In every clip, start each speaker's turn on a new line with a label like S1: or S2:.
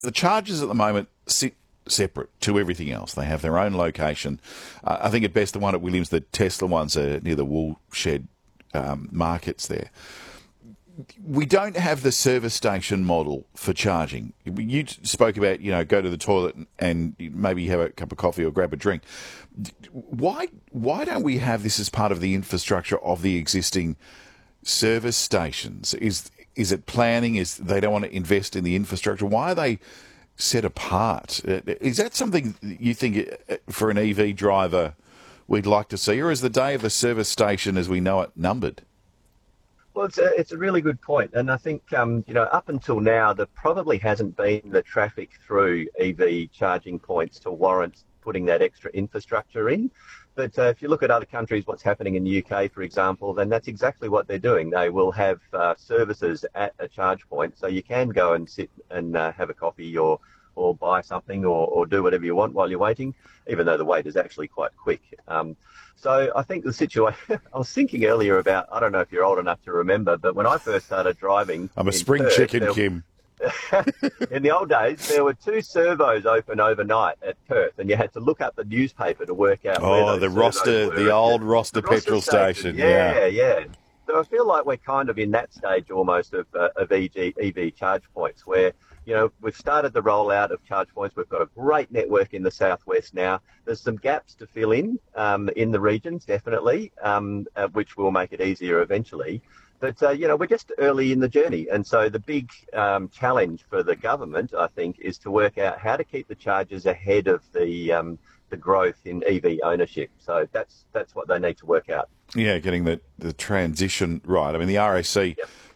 S1: The chargers at the moment sit separate to everything else. They have their own location. I think at best the one at Williams, the Tesla ones are near the Woolshed markets there. We don't have the service station model for charging. You spoke about, go to the toilet and maybe have a cup of coffee or grab a drink. Why don't we have this as part of the infrastructure of the existing service stations? Is it planning? Is they don't want to invest in the infrastructure? Why are they set apart? Is that something you think for an EV driver we'd like to see, or is the day of the service station as we know it numbered?
S2: Well, it's a really good point. And I think, up until now, there probably hasn't been the traffic through EV charging points to warrant putting that extra infrastructure in. But if you look at other countries, what's happening in the UK, for example, then that's exactly what they're doing. They will have services at a charge point. So you can go and sit and have a coffee or buy something or do whatever you want while you're waiting, even though the wait is actually quite quick. So I think the situation, I was thinking earlier about, I don't know if you're old enough to remember, but when I first started driving...
S1: I'm a spring
S2: Perth,
S1: chicken, Kim.
S2: In the old days, there were 2 servos open overnight at Perth, and you had to look up the newspaper to work out where
S1: the old Roster petrol station.
S2: Yeah. So I feel like we're kind of in that stage almost of EV charge points where, we've started the rollout of charge points. We've got a great network in the southwest now. There's some gaps to fill in the regions, definitely, which will make it easier eventually. But, we're just early in the journey. And so the big challenge for the government, I think, is to work out how to keep the chargers ahead of the growth in EV ownership. So that's what they need to work out.
S1: Yeah, getting the transition right. I mean, the RAC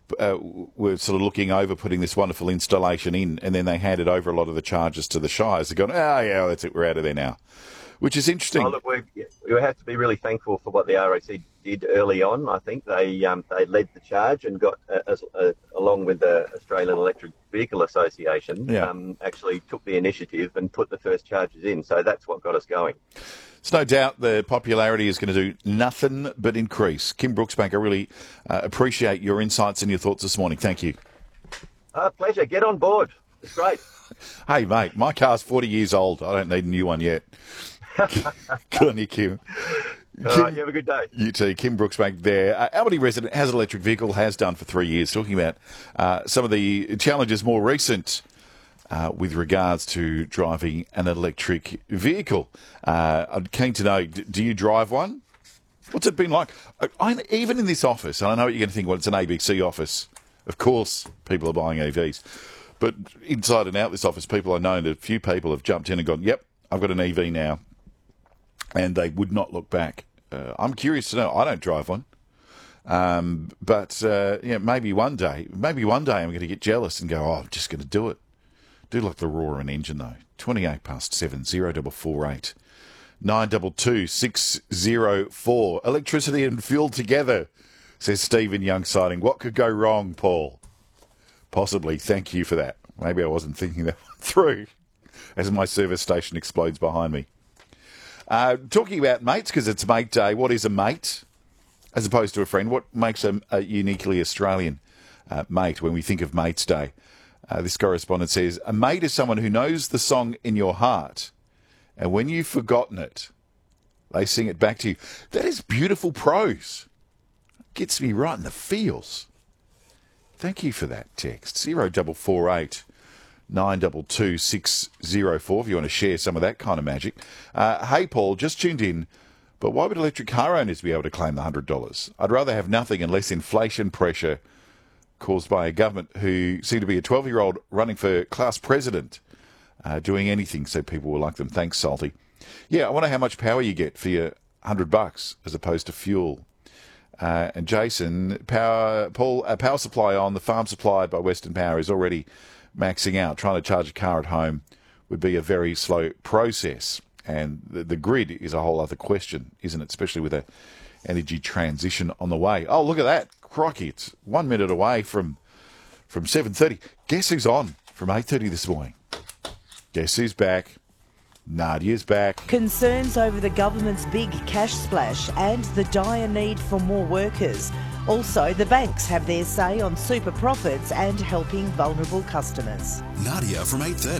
S1: were sort of looking over putting this wonderful installation in, and then they handed over a lot of the charges to the shires. They've gone, that's it, we're out of there now, which is interesting.
S2: Oh, look, we have to be really thankful for what the RAC did early on. I think they led the charge and got, along with the Australian Electric Vehicle Association, actually took the initiative and put the first charges in. So that's what got us going.
S1: It's no doubt the popularity is going to do nothing but increase. Kim Brooksbank, I really appreciate your insights and your thoughts this morning. Thank you.
S2: Pleasure. Get on board. It's great.
S1: Hey, mate, my car's 40 years old. I don't need a new one yet. Good on you, Kim.
S2: All right, you have a good day.
S1: You too. Kim Brooksbank there. Albany resident, has an electric vehicle, has done for 3 years, talking about some of the challenges more recent with regards to driving an electric vehicle. I'm keen to know, do you drive one? What's it been like? Even in this office, and I know what you're going to think, well, it's an ABC office. Of course, people are buying EVs. But inside and out this office, people I know, and a few people have jumped in and gone, yep, I've got an EV now. And they would not look back. I'm curious to know. I don't drive one. But maybe one day I'm going to get jealous and go, I'm just going to do it. Do like the roar of an engine, though. 28 past 7, 0448 922 604. Electricity and fuel together, says Stephen Young siding. What could go wrong, Paul? Possibly. Thank you for that. Maybe I wasn't thinking that one through as my service station explodes behind me. Talking about mates, because it's mate day, what is a mate as opposed to a friend? What makes a uniquely Australian mate when we think of Mates Day? This correspondent says, a mate is someone who knows the song in your heart, and when you've forgotten it, they sing it back to you. That is beautiful prose. Gets me right in the feels. Thank you for that text. 0448 922 604 if you want to share some of that kind of magic. Hey, Paul, just tuned in, but why would electric car owners be able to claim the $100? I'd rather have nothing and less inflation pressure caused by a government who seem to be a 12-year-old running for class president, doing anything so people will like them. Thanks, Salty. Yeah, I wonder how much power you get for your $100 as opposed to fuel. And Jason, power supply on the farm supply by Western Power is already maxing out. Trying to charge a car at home would be a very slow process. And the grid is a whole other question, isn't it? Especially with an energy transition on the way. Oh, look at that. Crikey, it's 1 minute away from 7:30. Guess who's on from 8:30 this morning? Guess who's back? Nadia's back.
S3: Concerns over the government's big cash splash and the dire need for more workers. Also, the banks have their say on super profits and helping vulnerable customers.
S4: Nadia from 8:30.